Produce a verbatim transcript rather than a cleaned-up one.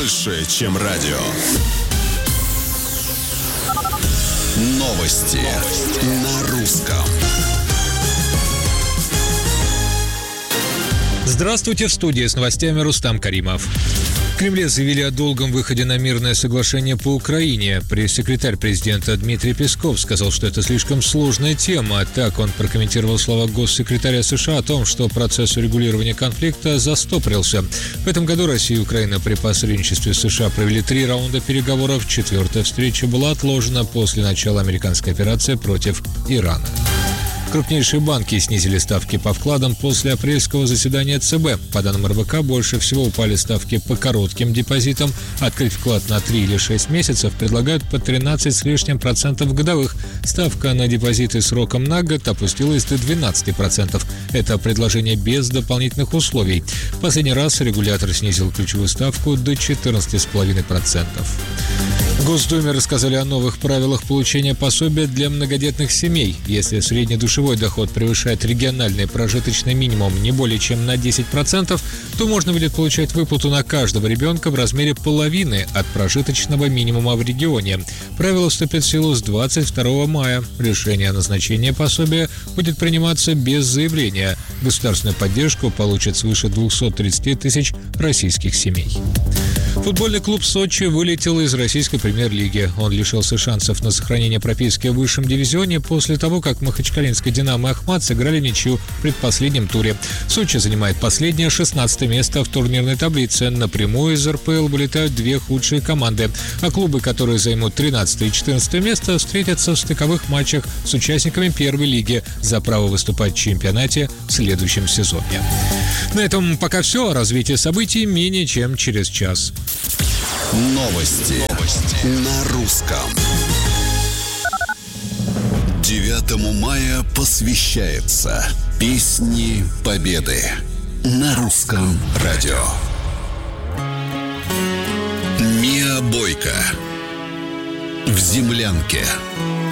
больше, чем радио. Новости, Новости. На русском. Здравствуйте, в студии с новостями Рустам Каримов. В Кремле заявили о долгом выходе на мирное соглашение по Украине. Пресс-секретарь президента Дмитрий Песков сказал, что это слишком сложная тема. Так он прокомментировал слова госсекретаря США о том, что процесс урегулирования конфликта застопорился. В этом году Россия и Украина при посредничестве США провели три раунда переговоров. Четвертая встреча была отложена после начала американской операции против Ирана. Крупнейшие банки снизили ставки по вкладам после апрельского заседания ЦБ. По данным эр бэ ка, больше всего упали ставки по коротким депозитам. Открыть вклад на три или шесть месяцев предлагают по тринадцать с лишним процентов годовых. Ставка на депозиты сроком на год опустилась до двенадцать процентов. Это предложение без дополнительных условий. В последний раз регулятор снизил ключевую ставку до четырнадцать целых пять десятых процента. В Госдуме рассказали о новых правилах получения пособия для многодетных семей. Если средний душевой доход превышает региональный прожиточный минимум не более чем на десять процентов, то можно будет получать выплату на каждого ребенка в размере половины от прожиточного минимума в регионе. Правила вступят в силу с двадцать второго мая. Решение о назначении пособия будет приниматься без заявления. Государственную поддержку получат свыше двести тридцать тысяч российских семей. Футбольный клуб «Сочи» вылетел из российской премьер-лиги. Он лишился шансов на сохранение прописки в высшем дивизионе после того, как махачкалинское «Динамо» и «Ахмат» сыграли ничью в предпоследнем туре. «Сочи» занимает последнее, шестнадцатое место в турнирной таблице. Напрямую из эр пэ эл вылетают две худшие команды. А клубы, которые займут тринадцатое и четырнадцатое место, встретятся в стыковых матчах с участниками первой лиги за право выступать в чемпионате в следующем сезоне. На этом пока все. О развитии событий менее чем через час. Новости. Новости. На русском. девятому мая посвящается Песни Победы на русском радио. Миа Бойко в землянке.